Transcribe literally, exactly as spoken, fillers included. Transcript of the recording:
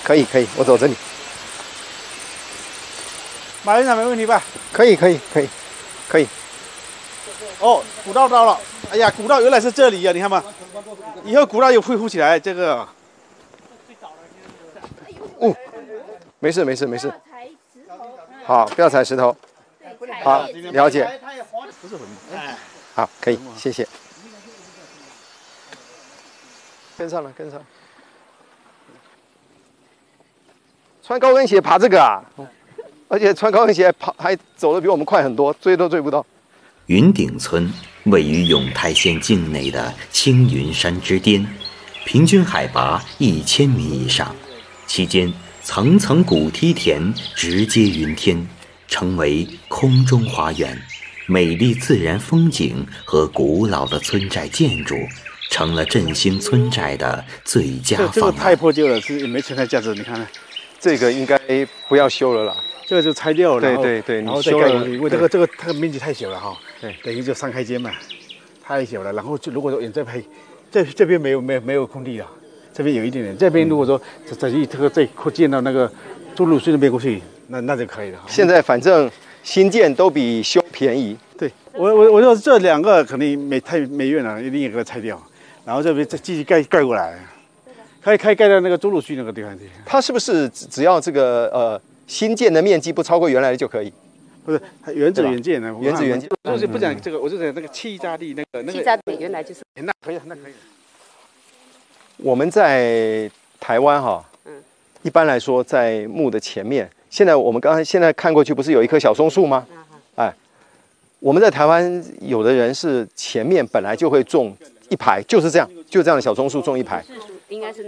可以可以，我走这里。 马院长没问题吧？ 可以可以可以可以。 哦，古道到了。哎呀，古道原来是这里啊，你看嘛。以后古道又恢复起来，这个。 哦，没事没事没事。好，不要踩石头。好，了解。好，可以，谢谢。跟上了，跟上了。穿高跟鞋爬这个啊，而且穿高跟鞋爬还走得比我们快很多，追都追不到。 云顶村位于永泰县境内的青云山之巅，平均海拔一千米以上，期间层层古梯田直接云天，成为空中花园。美丽自然风景和古老的村寨建筑，成了振兴村寨的最佳方案。 这个太破旧了，是也没存在价值。你看看， 这个应该不要修了啦。 这个就拆掉了， 对对对， 然后你修了， 因为这个这个它的面积太小了哈，对，等于就三开间嘛，太小了。然后就如果说远再拍，这这边没有没有没有空地了，这边有一点点。这边如果说再一这个再扩建到那个中路隧那边过去，那那就可以了。 现在反正新建都比修便宜。 对我我我说这两个肯定没太没院了，一定也给它拆掉，然后这边再继续盖盖过来，可以可以盖到那个中路隧那个地方去。 它是不是只要这个呃？新建的面积不超过原来的就可以， 不是原址原建的， 原址原建。 我就不讲这个，我就讲那个气炸力那个那个。 气炸力原来就是。 那可以，那可以。 我们在台湾哈，嗯，一般来说在墓的前面，现在我们刚才现在看过去，不是有一棵小松树吗？哎，我们在台湾有的人是前面本来就会种一排，就是这样，就这样的小松树种一排。 应该是。